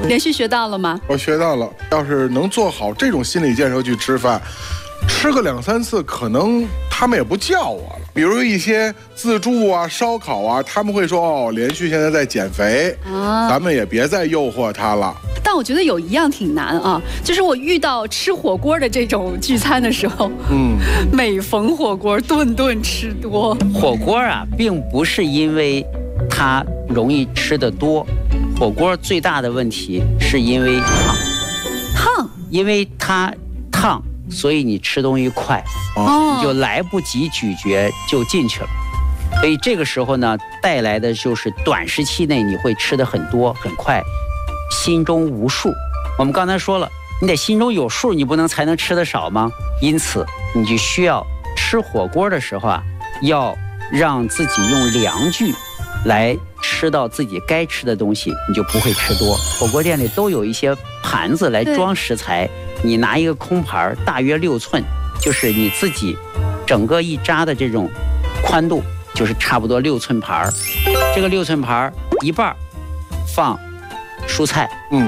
连续学到了吗？ 我学到了，要是能做好这种心理建设去吃饭，吃个2、3次，可能他们也不叫我了。比如一些自助啊、烧烤啊，他们会说哦，连续现在在减肥，咱们也别再诱惑他了。 但我觉得有一样挺难啊，就是我遇到吃火锅的这种聚餐的时候，每逢火锅顿顿吃多。 火锅啊，并不是因为它容易吃得多，火锅最大的问题是因为烫，因为它烫，所以你吃东西快，你就来不及咀嚼就进去了。所以这个时候呢，带来的就是短时期内你会吃得很多很快，心中无数。我们刚才说了，你得心中有数，你不能才能吃得少吗？因此你就需要吃火锅的时候啊，要让自己用量具来吃到自己该吃的东西，你就不会吃多。火锅店里都有一些盘子来装食材，你拿一个空盘，大约6寸，就是你自己整个一扎的这种宽度，就是差不多6寸盘。这个6寸盘一半放蔬菜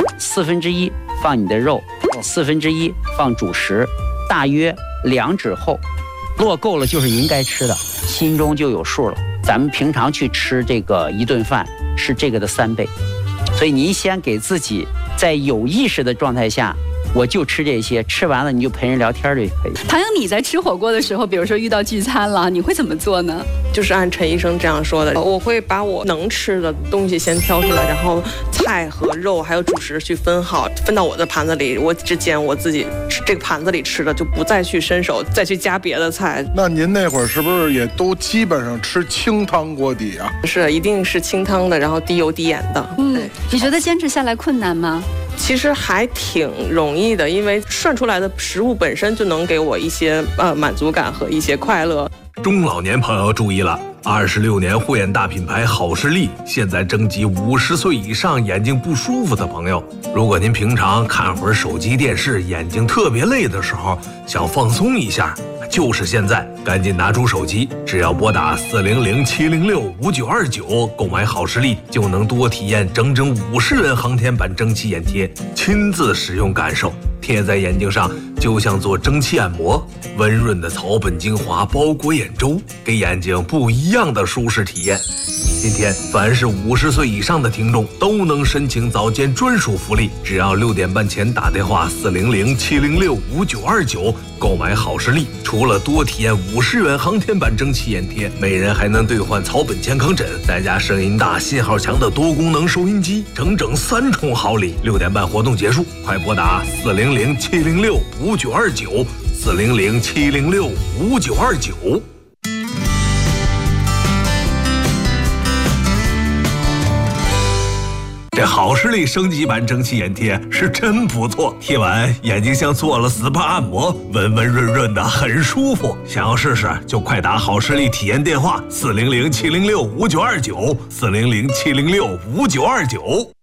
，1/4放你的肉，1/4放主食，大约2指厚，落够了就是应该吃的，心中就有数了。咱们平常去吃这个一顿饭是这个的3倍，所以你先给自己在有意识的状态下，我就吃这些，吃完了你就陪人聊天就可以。 唐英，你在吃火锅的时候，比如说遇到聚餐了，你会怎么做呢？ 就是按陈医生这样说的，我会把我能吃的东西先挑出来，然后菜和肉还有主食去分好，分到我的盘子里。我只捡我自己这个盘子里吃的，就不再去伸手再去加别的菜。 那您那会儿是不是也都基本上吃清汤锅底啊？ 是，一定是清汤的，然后低油低盐的。 你觉得坚持下来困难吗？ 其实还挺容易的，因为涮出来的食物本身就能给我一些满足感和一些快乐。 中老年朋友注意了，26年护眼大品牌好视力现在征集50岁以上眼睛不舒服的朋友。如果您平常看会儿手机电视，眼睛特别累的时候，想放松一下，就是现在，赶紧拿出手机，只要拨打400-706-5929购买好视力，就能多体验整整50元航天版蒸汽眼贴，亲自使用感受，贴在眼睛上就像做蒸汽按摩，温润的草本精华包裹眼周，给眼睛不一样的舒适体验。今天凡是50岁以上的听众都能申请早间专属福利，只要6点半前打电话400-706-5929购买好视力，除了多体验50元航天版蒸汽眼贴，每人还能兑换草本健康枕，再加声音大信号强的多功能收音机，整整3重好礼。6点半活动结束，快拨打400-706-5929 400-706-5929。这好视力升级版蒸汽眼贴是真不错，贴完眼睛像做了 SPA 按摩，温温润润的，很舒服。想要试试就快打好视力体验电话400-706-5929 400-706-5929。